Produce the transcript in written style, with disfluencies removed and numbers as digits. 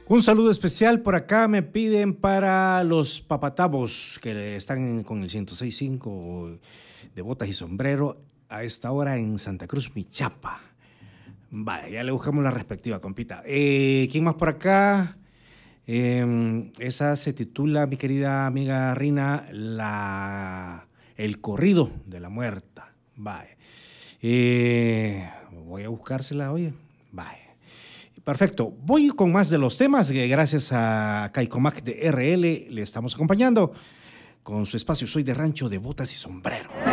Un saludo especial por acá me piden para los papatavos que están con el 106.5 de Botas y Sombrero a esta hora en Santa Cruz, Michapa. Vaya, ya le buscamos la respectiva, compita. ¿Quién más por acá? Esa se titula, mi querida amiga Rina, El corrido de la muerta. Vaya. Voy a buscársela, oye. Vaya. Perfecto. Voy con más de los temas que gracias a Caicomac de RL le estamos acompañando con su espacio Soy de Rancho de Botas y Sombrero.